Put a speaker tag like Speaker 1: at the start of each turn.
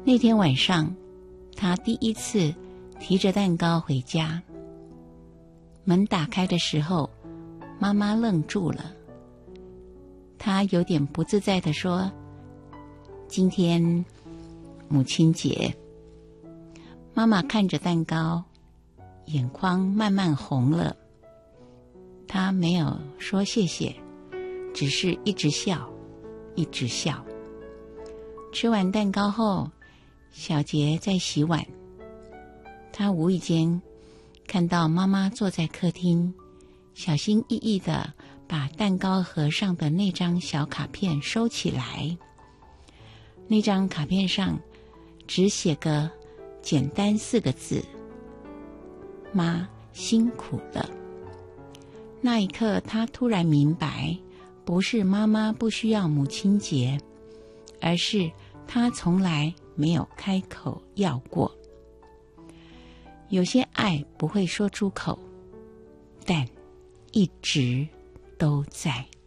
Speaker 1: 那天晚上，他第一次提着蛋糕回家。门打开的时候，妈妈愣住了。她有点不自在地说：“今天母亲节。”妈妈看着蛋糕，眼眶慢慢红了。她没有说谢谢，只是一直笑，一直笑。吃完蛋糕后，小杰在洗碗，他无意间看到妈妈坐在客厅，小心翼翼地把蛋糕盒上的那张小卡片收起来。那张卡片上只写个简单4个字：妈辛苦了。那一刻，他突然明白，不是妈妈不需要母亲节，而是他从来没有开口要过。有些爱不会说出口，但一直都在。